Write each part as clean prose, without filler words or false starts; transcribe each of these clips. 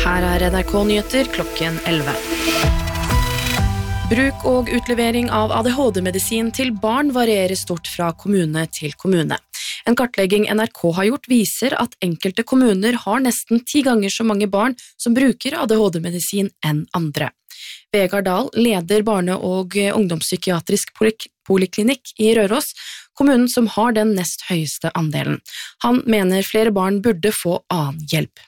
Her NRK-nyheter klokken 11. Bruk og utlevering av ADHD-medisin til barn varierer stort fra kommune til kommune. En kartlegging NRK har gjort viser at enkelte kommuner har nesten 10 ganger så mange barn som bruker ADHD-medisin enn andre. Vegard Dahl leder barne- og ungdomspsykiatrisk poliklinikk i Røros, kommunen som har den nest høyeste andelen. Han mener flere barn burde få annen hjelp.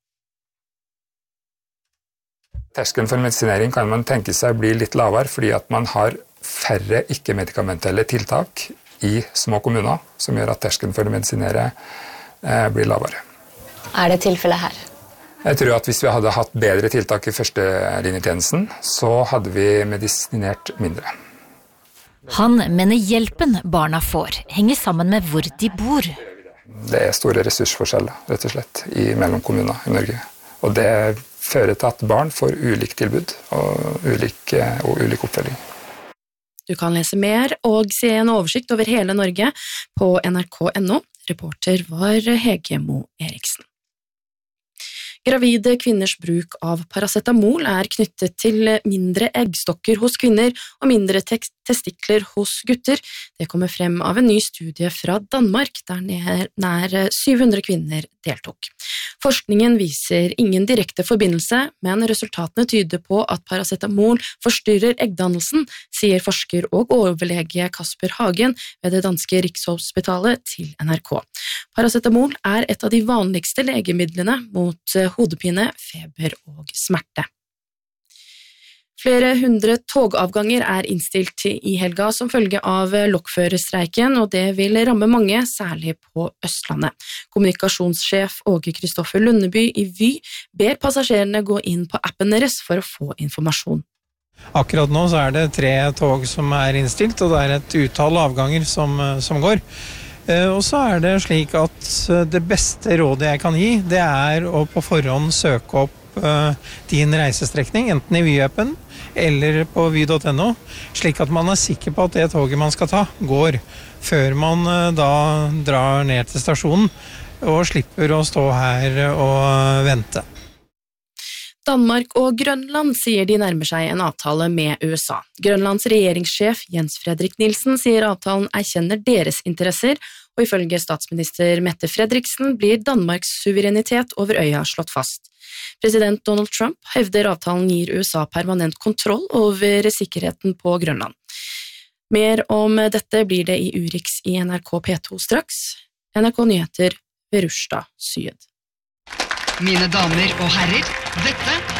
Terskelen for medisinering kan man tenke seg bli litt lavere fordi at man har færre ikke-medikamentelle tiltak i små kommuner, som gjør at terskelen for å medisinere blir lavere. Er det tilfellet her? Jeg tror at hvis vi hadde hatt bedre tiltak i førstelinjetjenesten, så hadde vi medisinert mindre. Han mener hjelpen barna får henger sammen med hvor de bor. Det er store ressursforskjeller, rett og slett, mellom kommuner i Norge. Og det fører til at barn får ulik tilbud og ulik oppfølging. Du kan lese mer og se en oversikt over hele Norge på nrk.no. Reporter var Hege Mo Eriksen. Gravide kvinners bruk av paracetamol er knyttet til mindre eggstokker hos kvinner og mindre testikler hos gutter. Det kommer frem av en ny studie fra Danmark, der nær 700 kvinner deltok. Forskningen viser ingen direkte forbindelse, men resultatene tyder på at paracetamol forstyrrer eggdannelsen, sier forsker og overlege Kasper Hagen ved det danske Rikshospitalet til NRK. Paracetamol er et av de vanligste legemidlene mot hodepine, feber og smerte. Flere hundre togavganger er innstilt i helga som følge av lokførerstreiken, og det vil ramme mange, særlig på Østlandet. Kommunikasjonssjef Åge Kristoffer Lundeby i Vy ber passasjerene gå inn på appen deres for å få informasjon. Akkurat nå så er det 3 tog som er innstilt, og det er et utall avganger som går. Og så er det slik at det beste rådet jeg kan gi, det er å på forhånd søke opp din reisestrekning, enten i Vy-appen eller på vy.no, slik at man er sikker på at det toget man skal ta går, før man da drar ned til stasjonen og slipper å stå her og vente. Danmark og Grønland sier de nærmer seg en avtale med USA. Grønlands regjeringssjef Jens Fredrik Nielsen sier avtalen erkjenner deres interesser, og ifølge statsminister Mette Frederiksen blir Danmarks suverenitet over øya slått fast. President Donald Trump hevder avtalen gir USA permanent kontroll over sikkerheten på Grønland. Mer om dette blir det i Urix i NRK P2 straks. NRK Nyheter ved Rushda Syed. Mine damer og herrer, dette